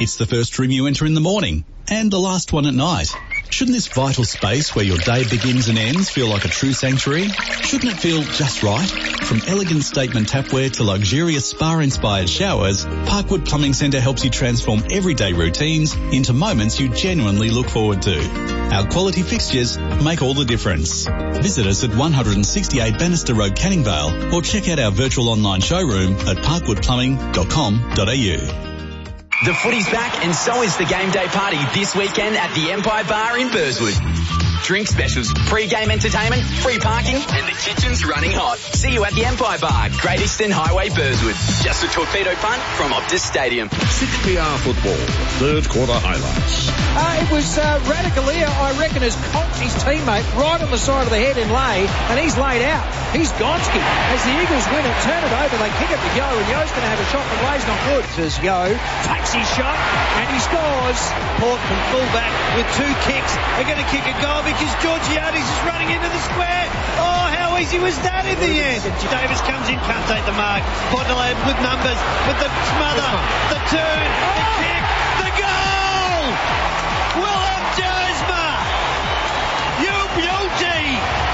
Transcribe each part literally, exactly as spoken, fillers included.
It's the first room you enter in the morning and the last one at night. Shouldn't this vital space where your day begins and ends feel like a true sanctuary? Shouldn't it feel just right? From elegant statement tapware to luxurious spa-inspired showers, Parkwood Plumbing Centre helps you transform everyday routines into moments you genuinely look forward to. Our quality fixtures make all the difference. Visit us at one sixty-eight Bannister Road, Canning Vale, or check out our virtual online showroom at parkwood plumbing dot com dot a u. The footy's back and so is the game day party this weekend at the Empire Bar in Burswood. Drink specials, pre-game entertainment, free parking, and the kitchen's running hot. See you at the Empire Bar, Great Eastern Highway, Burswood. Just a torpedo punt from Optus Stadium. six P R football, third quarter highlights. Uh, it was uh, Radicalier, I reckon, has conked his teammate right on the side of the head in lay, and he's laid out. He's Gonski. As the Eagles win it, turn it over, they kick it to Yo, and Yo's going to have a shot, but Lay's not good. As Yo takes his shot, and he scores. Port from full-back with two kicks. They're going to kick a goal because Georgiades is running into the square. Oh, how easy was that in the end? Davis comes in, can't take the mark. Potterlade with numbers, with the smother, the turn, the kick, the goal! Willem Dersma! You beauty!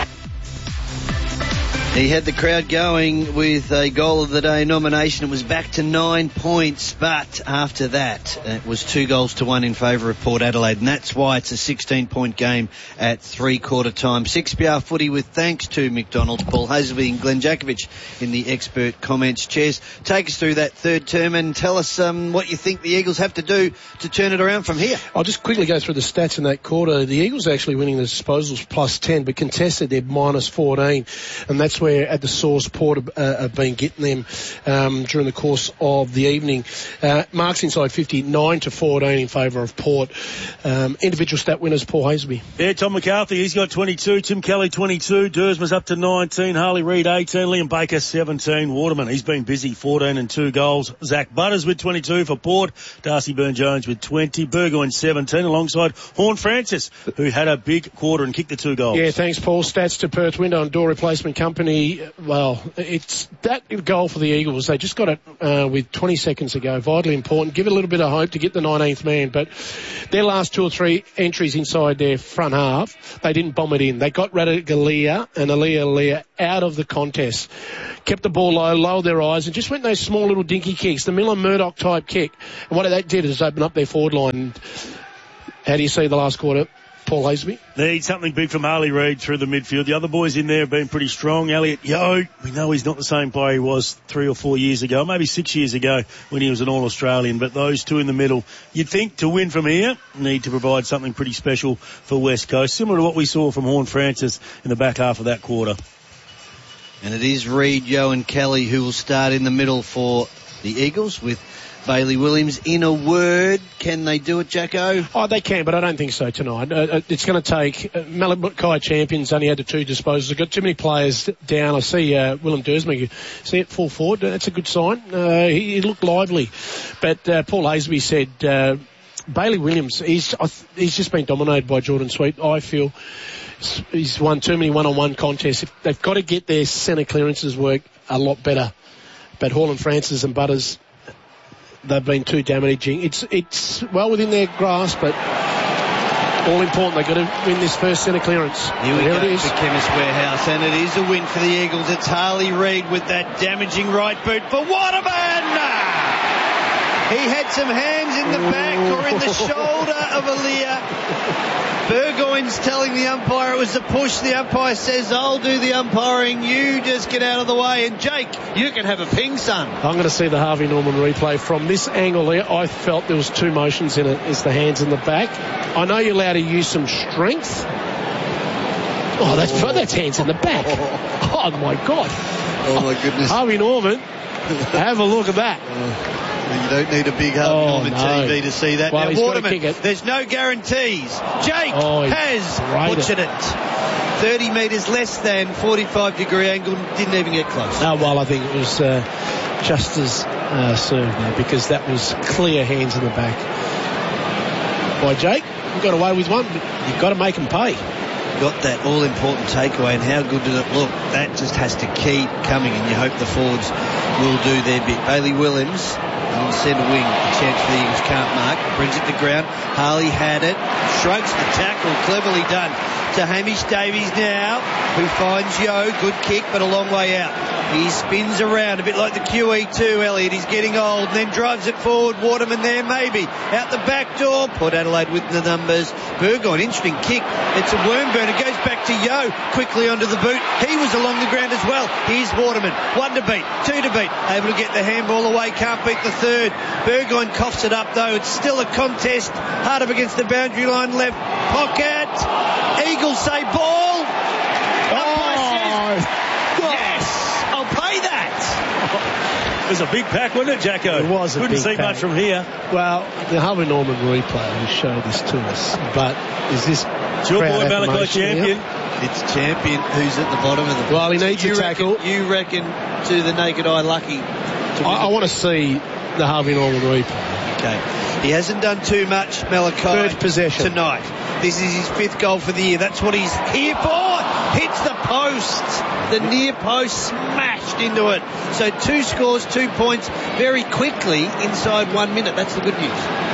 He had the crowd going with a goal of the day nomination. It was back to nine points, but after that, it was two goals to one in favour of Port Adelaide, and that's why it's a sixteen-point game at three-quarter time. six P R footy with thanks to McDonald's, Paul Hasleby and Glenn Jakovich in the expert comments chairs. Take us through that third term and tell us um, what you think the Eagles have to do to turn it around from here. I'll just quickly go through the stats in that quarter. The Eagles are actually winning the disposals plus ten, but contested they're minus fourteen, and that's where at the source Port have, uh, have been getting them um, during the course of the evening. Uh, marks inside fifty, nine to fourteen in favour of Port. Um, individual stat winners, Paul Hasleby. Yeah, Tom McCarthy, he's got twenty-two. Tim Kelly, twenty-two. Dersma's up to nineteen. Harley Reid, eighteen. Liam Baker, seventeen. Waterman, he's been busy, fourteen and two goals. Zach Butters with twenty-two for Port. Darcy Byrne-Jones with twenty. Burgoyne, seventeen, alongside Horn Francis, who had a big quarter and kicked the two goals. Yeah, thanks, Paul. Stats to Perth Window and Door Replacement Company. Well, it's that goal for the Eagles. They just got it uh, with twenty seconds to go. Vitally important. Give it a little bit of hope to get the nineteenth man. But their last two or three entries inside their front half, they didn't bomb it in. They got Radicalier and Alia Alia out of the contest. Kept the ball low, lowered their eyes, and just went those small little dinky kicks, the Miller Murdoch type kick. And what that did is open up their forward line. How do you see the last quarter, Paul Hasleby? They need something big from Harley Reid through the midfield. The other boys in there have been pretty strong. Elliot Yo, we know he's not the same player he was three or four years ago, maybe six years ago when he was an All-Australian, but those two in the middle, you'd think to win from here, need to provide something pretty special for West Coast, similar to what we saw from Horn Francis in the back half of that quarter. And it is Reid, Yo and Kelly who will start in the middle for the Eagles with Bailey Williams. In a word, can they do it, Jacko? Oh, they can, but I don't think so tonight. Uh, it's going to take... Uh, Malachi Champions only had the two disposals. They've got too many players down. I see uh, Willem Dersma. See it full forward. That's a good sign. Uh, he, he looked lively. But uh, Paul Hasleby said... Uh, Bailey Williams, he's he's just been dominated by Jordan Sweet, I feel. He's won too many one-on-one contests. If they've got to get their centre clearances work a lot better. But Hall and Francis and Butters, they've been too damaging. It's it's well within their grasp, but all important. They've got to win this first centre clearance. Here we Here go it is. to Chemist Warehouse, and it is a win for the Eagles. It's Harley Reid with that damaging right boot for Waterman. He had some hands in the back or in the shoulder of Alia. Burgoyne's telling the umpire it was a push. The umpire says, I'll do the umpiring. You just get out of the way. And Jake, you can have a ping, son. I'm going to see the Harvey Norman replay. From this angle there, I felt there was two motions in it. It's the hands in the back. I know you're allowed to use some strength. Oh, that's, oh. that's hands in the back. Oh, my God. Oh, my goodness. Harvey Norman, have a look at that. Oh. You don't need a big Harvey oh, Norman no. T V to see that. Well, now, Waterman, there's no guarantees. Jake oh, has butchered it. it. thirty metres less than forty-five degree angle. Didn't even get close. Oh, well, I think it was uh, just as uh, served there because that was clear hands in the back. By Jake, you got away with one, but you've got to make them pay. Got that all-important takeaway, and how good did it look? That just has to keep coming, and you hope the forwards will do their bit. Bailey Williams On centre wing, a chance for the Eagles can't mark. Brings it to ground. Harley had it. Shrugs the tackle. Cleverly done. To Hamish Davies now, who finds Yo. Good kick, but a long way out. He spins around a bit like the Q E two, Elliott. He's getting old, and then drives it forward. Waterman there, maybe. Out the back door. Port Adelaide with the numbers. Burgoyne, interesting kick. It's a worm burner. Goes back to Yo. Quickly onto the boot. He was along the ground as well. Here's Waterman. One to beat. Two to beat. Able to get the handball away. Can't beat the third. Burgoyne coughs it up, though. It's still a contest. Hard up against the boundary line. Left pocket. Eagles say ball. Oh, yes, I'll pay that. It was a big pack, wasn't it, Jacko? It was a Couldn't big see pack. much from here. Well, the Harvey Norman replay will show this to us. But is this It's your crowd boy Malachi affirmation Champion. here? It's Champion who's at the bottom of the... Well, he needs you a tackle. Reckon, you reckon to the naked eye lucky? I, I want to see the Harvey Norman replay. Okay. He hasn't done too much, Malachi, Third possession tonight. This is his fifth goal for the year. That's what he's here for. Hits the post. The near post smashed into it. So two scores, two points very quickly inside one minute. That's the good news.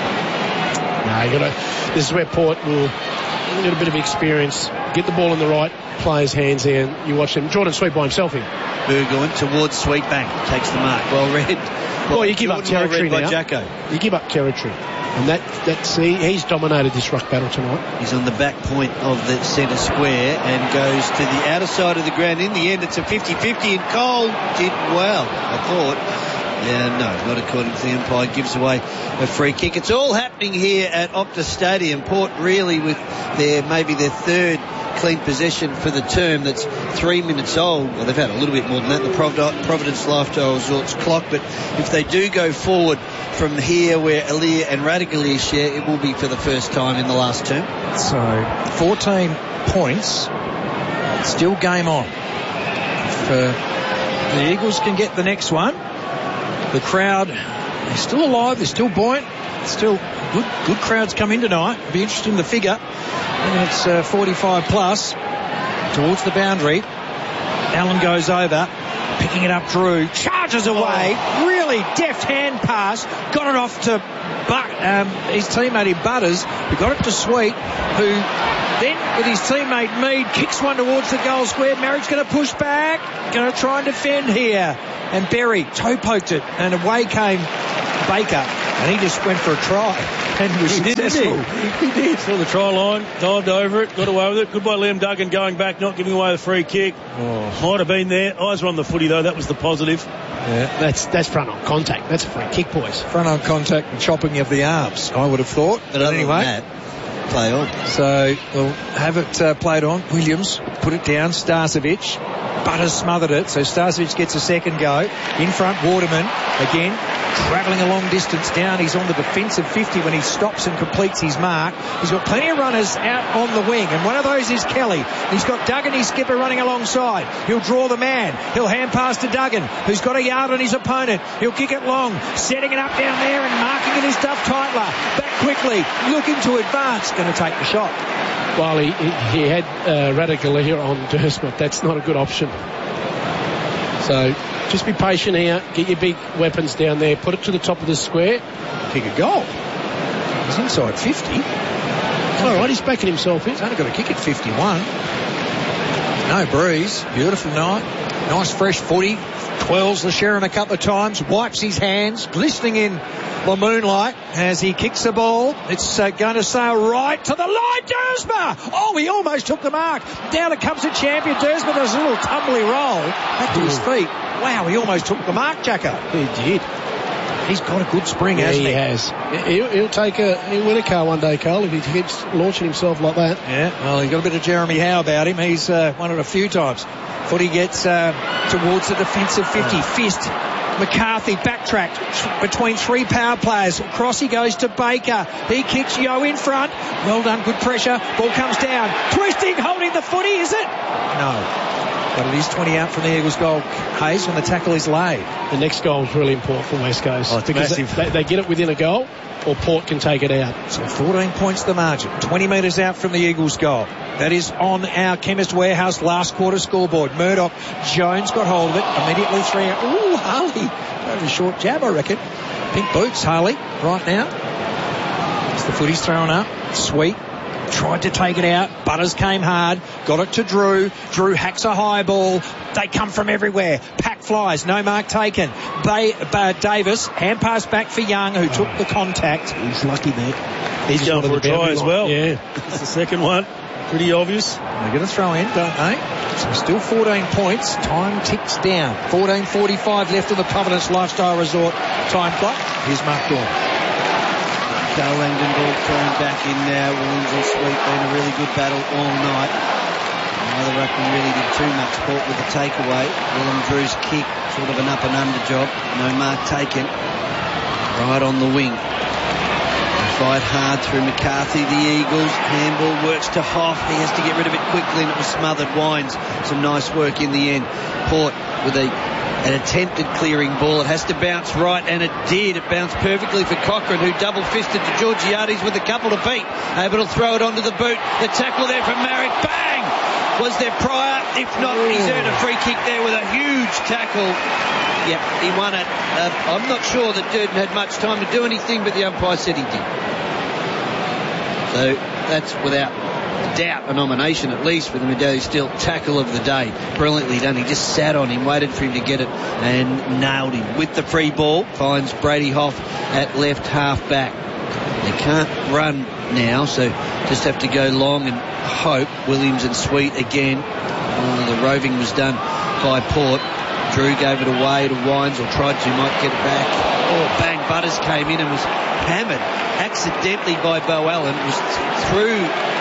No, you got to. This is where Port will get a bit of experience, get the ball in the right players' hands there, and you watch them. Jordan Sweet by himself here. Burgoyne towards Sweetbank. Takes the mark. Well read. Well, you give up Jordan, well territory read by now. Jacko. You give up territory. And that, that's, he, he's dominated this ruck battle tonight. He's on the back point of the centre square and goes to the outer side of the ground. In the end, it's a fifty-fifty, and Cole did well, I thought. Yeah, no, not according to the umpire. Gives away a free kick. It's all happening here at Optus Stadium. Port really with their, maybe their third clean possession for the term that's three minutes old. Well, they've had a little bit more than that, the Providence Lifestyle Resorts clock, but if they do go forward from here where Aaliyah and Radicalier share, it will be for the first time in the last term. So fourteen points, still game on. If uh, the Eagles can get the next one, the crowd is still alive, they're still buoyant, still good good crowds come in tonight. It'll be interesting to figure. And it's uh, forty-five plus towards the boundary. Allen goes over, picking it up. Drew charges away. Really deft hand pass. Got it off to Buck, um, his teammate in Butters. We got it to Sweet, who then with his teammate Mead kicks one towards the goal square. Merrick's going to push back, going to try and defend here. And Berry toe poked it, and away came Baker, and he just went for a try and was He did, successful. didn't he? He did. Saw the try line, dived over it, got away with it. Good by Liam Duggan going back, not giving away the free kick. Oh. Might have been there. Eyes were on the footy though. That was the positive. Yeah. That's that's front on contact. That's a free kick, boys. Front on contact and chopping of the arms, I would have thought. But other anyway, than that, play on. so we'll have it uh, played on. Williams put it down. Starcevic. Butters smothered it, so Starcevic gets a second go. In front, Waterman again, travelling a long distance down. He's on the defensive fifty when he stops and completes his mark. He's got plenty of runners out on the wing, and one of those is Kelly. He's got Duggan, his skipper, running alongside. He'll draw the man. He'll hand pass to Duggan, who's got a yard on his opponent. He'll kick it long, setting it up down there and marking it is Duff Titler. Back quickly, looking to advance, going to take the shot. Well, he, he, he had uh, Radicalier on Dersmott. That's not a good option. So just be patient here. Get your big weapons down there. Put it to the top of the square. Kick a goal. He's inside fifty. All right, he's backing himself in. He's only got a kick at fifty-one. No breeze. Beautiful night. Nice fresh footy. Twirls the Sharon a couple of times. Wipes his hands. Glistening in the moonlight as he kicks the ball. It's uh, going to sail right to the line. Dersma! Oh, he almost took the mark. Down it comes the champion. Dersma does a little tumbly roll back to his feet. Wow, he almost took the mark, Jacko. He did. He's got a good spring, Yeah, hasn't he he? has. He'll, he'll take a, he'll win a car one day, Cole, if he keeps launching himself like that. Yeah, well, he's got a bit of Jeremy Howe about him. He's uh, won it a few times. Footy gets uh, towards the defensive fifty. Fist. McCarthy backtracked between three power players. Across he goes to Baker. He kicks Yo in front. Well done, good pressure. Ball comes down. Twisting, holding the footy, is it? No. But it is twenty out from the Eagles goal, Hayes, when the tackle is laid. The next goal is really important for West Coast. Oh, it's because massive. They, they get it within a goal, or Port can take it out. So fourteen points the margin. twenty metres out from the Eagles goal. That is on our Chemist Warehouse last quarter scoreboard. Murdoch, Jones got hold of it. Immediately three out. Ooh, Harley. Over a short jab, I reckon. Pink boots, Harley, right now. As the footy's thrown up. Sweet. Tried to take it out. Butters came hard. Got it to Drew. Drew hacks a high ball. They come from everywhere. Pack flies. No mark taken. Bay, uh, Davis. Hand pass back for Young, who took the contact. He's lucky there. He's going for a try as well. Yeah. It's the second one. Pretty obvious. They're going to throw in, don't they? So still fourteen points. Time ticks down. fourteen forty-five left in the Providence Lifestyle Resort time clock. Here's Mark Dawn. Carl Langdon ball thrown back in now. Williams and Sweet been a really good battle all night. Neither ruckman really did too much. Port with the takeaway. Willem Drew's kick, sort of an up and under job. No mark taken. Right on the wing. Fight hard through McCarthy, the Eagles. Handball works to Hoff. He has to get rid of it quickly, and it was smothered. Wines, some nice work in the end. Port with a an attempted clearing ball. It has to bounce right, and it did. It bounced perfectly for Cochrane, who double-fisted to Georgiades with a couple to beat. Able to throw it onto the boot. The tackle there from Marrick. Bang! Was there prior? If not, he's earned a free kick there with a huge tackle. Yep, he won it. Uh, I'm not sure that Durden had much time to do anything, but the umpire said he did. So that's without doubt a nomination, at least, for the Medallion Steel tackle of the day. Brilliantly done. He just sat on him, waited for him to get it, and nailed him. With the free ball, finds Brady Hoff at left half back. They can't run now, so just have to go long and hope. Williams and Sweet again. Oh, the roving was done by Port. Drew gave it away to Wines, or tried to, might get it back. Oh, bang, Butters came in and was hammered accidentally by Bo Allen. It was through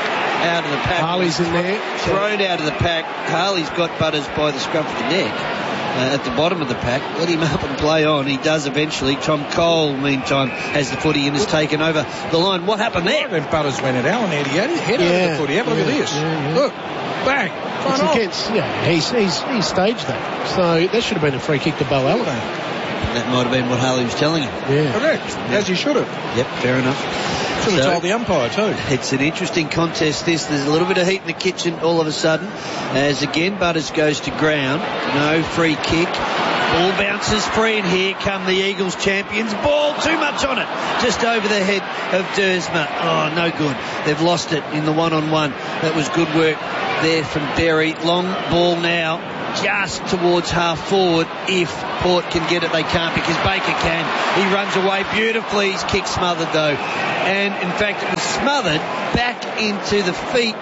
out of the pack. Harley's in there. Thrown out of the pack. Harley's got Butters by the scruff of the neck uh, at the bottom of the pack. Let him up and play on. He does eventually. Tom Cole, meantime, has the footy and has taken over the line. What happened there? Then Butters went at Allen there. He had his head Yeah, over the footy. Have a look yeah, at this. yeah, yeah. Look. Bang. It's Front against, yeah, he's, he's, he's staged that. So that should have been a free kick to Bo Allen. That might have been what Harley was telling him. Yeah. Correct. As he should have. Yep, fair enough. Should have So- told the umpire too. It's an interesting contest, this. There's a little bit of heat in the kitchen all of a sudden, as again Butters goes to ground. No free kick. Ball bounces free, and here come the Eagles champions. Ball, too much on it. Just over the head of Dersma. Oh, no good. They've lost it in the one-on-one. That was good work there from Berry. Long ball now, just towards half forward. If Port can get it, they can't, because Baker can. He runs away beautifully. His kick smothered though, and in fact it was smothered back into the feet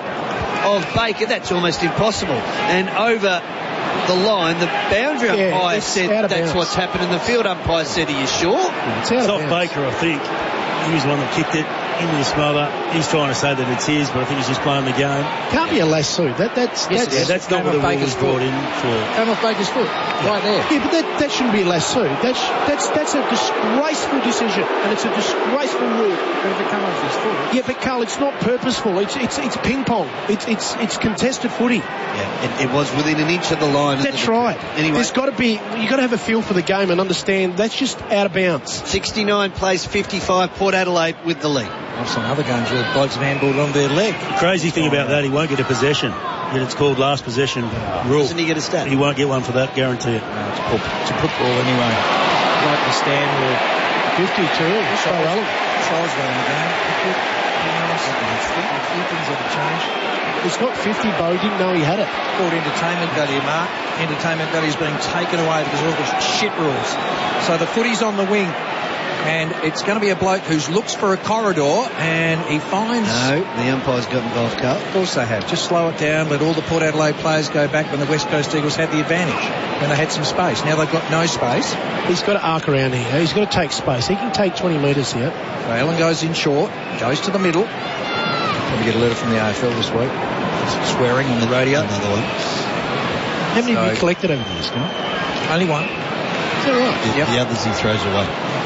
of Baker. That's almost impossible. And over the line, the boundary Yeah, umpire it's said out of that's bounds. what's happened, and the field umpire said, are you sure? It's out It's of off bounds. Baker, I think. He was the one that kicked it into the smother. He's trying to say that it's his, but I think he's just playing the game. Can't be a lasso. That, that's, Yes, that's, Yeah, that's not Came what the off rule Baker's was brought foot. in for. Came off Baker's foot. Right there. Yeah, but that, that shouldn't be a lasso. That's, that's, that's a disgraceful decision, and it's a disgraceful rule. But if it come off his foot. Yeah, but Carl, it's not purposeful. It's it's it's ping pong. It's it's it's contested footy. Yeah, it, it was within an inch of the line. That's right. Anyway, There's got to be. You got to have a feel for the game and understand that's just out of bounds. sixty-nine plays fifty-five, Port Adelaide with the lead. I've seen other games where blokes have handballed on their leg. The crazy thing about that, he won't get a possession. Yet it's called last possession rule. Doesn't he get a stat? He won't get one for that, guarantee it. No, it's, a, it's a football anyway. Like the stand where fifty-two. So well. tries that in the game. A few things that have changed. It's not fifty, Bo. Didn't know he had it. Called entertainment value, Mark. Entertainment value is being taken away because of all the shit rules. So the footy's on the wing, and it's going to be a bloke who looks for a corridor, and he finds. No, the umpire's got involved, Carl. Of course they have. Just slow it down. Let all the Port Adelaide players go back when the West Coast Eagles had the advantage, when they had some space. Now they've got no space. He's got to arc around here. He's got to take space. He can take twenty metres here. So Allen goes in short, goes to the middle. Probably get a letter from the A F L this week. Swearing on the radio. Another one. How many have So- you collected over the years, Scott? Only one. Is that right? The, Yep. the others he throws away.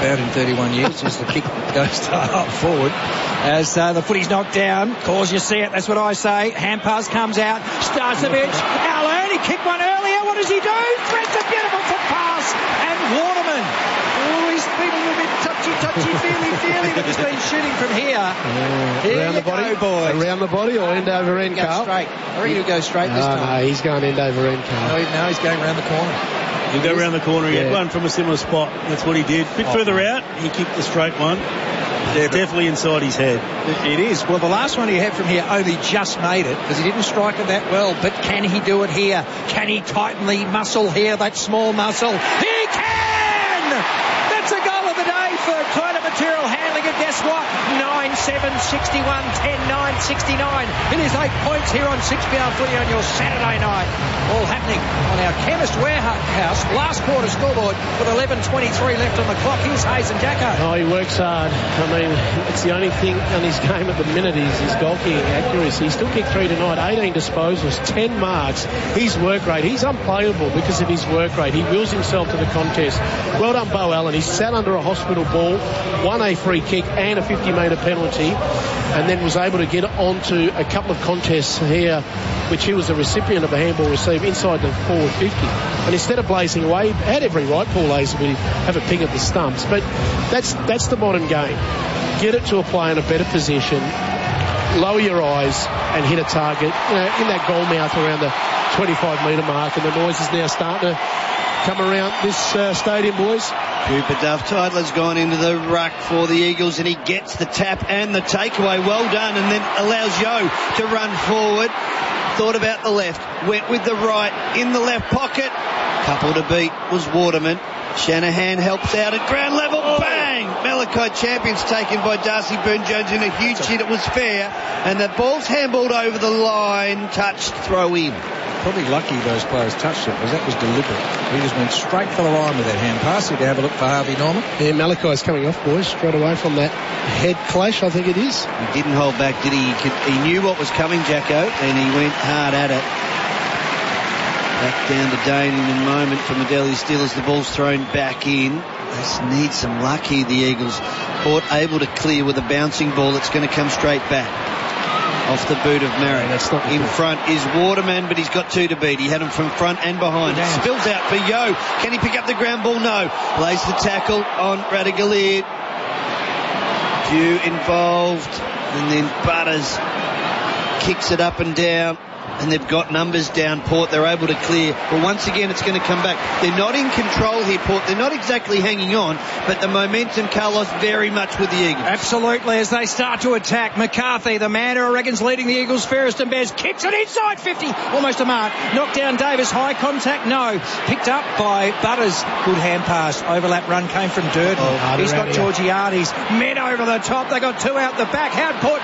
about in thirty-one years as the kick goes to half forward. As uh, the footy's knocked down, cause you see it, that's what I say. Hand pass comes out, Starcevic, Allen, he kicked one earlier, what does he do? Threads a beautiful foot pass, and Waterman. Oh, he's been a little bit touchy, touchy, feely, feely, but he's been shooting from here. Uh, here around you the body, go, boys. Around the body or end over end, Go Carl? straight. I reckon he'll go straight this No, time. no, he's going end over end, Carl. No, he- no, he's going around the corner. He'll go around the corner. He Yeah. had one from a similar spot. That's what he did. A bit Oh. further out, he kicked the straight one. Yeah, It's definitely inside his head. It is. Well, the last one he had from here only just made it because he didn't strike it that well. But can he do it here? Can he tighten the muscle here, that small muscle? He can! That's a goal of the day for Toilet Material Handling. And guess what? nine seven, sixty-one, ten nine, sixty-nine. It is eight points here on six P R Footy on your Saturday night. All happening on our Chemist Warehouse last quarter scoreboard with eleven twenty-three left on the clock. Here's Hayes and Jacko. Oh, he works hard. I mean, it's the only thing on his game at the minute is his goal kicking accuracy. He still kicked three tonight, eighteen disposals, ten marks. His work rate, he's unplayable because of his work rate. He wills himself to the contest. Well done, Bo Allen. He sat under a hospital ball, won a free kick and a fifty metre penalty, and then was able to get onto a couple of contests here, which he was a recipient of a handball receive inside the forward fifty. And instead of blazing away, he had every right, Paul Laser, would have a ping at the stumps. But that's that's the modern game. Get it to a player in a better position, lower your eyes and hit a target, you know, in that goal mouth around the twenty-five metre mark. And the noise is now starting to come around this uh, stadium, boys. Cooper Duff Tidler's gone into the ruck for the Eagles, and he gets the tap and the takeaway. Well done, and then allows Yo to run forward. Thought about the left, went with the right in the left pocket. Couple to beat was Waterman. Shanahan helps out at ground level. Bang! Malachite Champions taken by Darcy Byrne-Jones in a huge hit. It was fair, and the ball's handballed over the line. Touched, throw in. Probably lucky those players touched it because that was deliberate. He just went straight for the line with that hand pass. He'd have a look for Harvey Norman. Yeah, Malachai's coming off, boys, straight away from that head clash, I think it is. He didn't hold back, did he? He, could, he knew what was coming, Jacko, and he went hard at it. Back down to Dane in a moment for Medallia Steelers. The ball's thrown back in. They just need some luck here, the Eagles. Port able to clear with a bouncing ball that's going to come straight back. Off the boot of Merritt. Yeah, that's not in good. front is Waterman, but he's got two to beat. He had him from front and behind. It spills out for Yo. Can he pick up the ground ball? No. Lays the tackle on Radagalier. Few involved. And then Butters kicks it up and down. And they've got numbers down, Port. They're able to clear. But once again, it's going to come back. They're not in control here, Port. They're not exactly hanging on, but the momentum, Carlos, very much with the Eagles. Absolutely, as they start to attack. McCarthy, the man who I reckon's leading the Eagles fairest and best, kicks it inside fifty, almost a mark. Knocked down Davis, high contact, no. Picked up by Butters, good hand pass. Overlap run came from Durden. Oh, He's got around here. Georgiades, men over the top. They got two out the back. How'd Port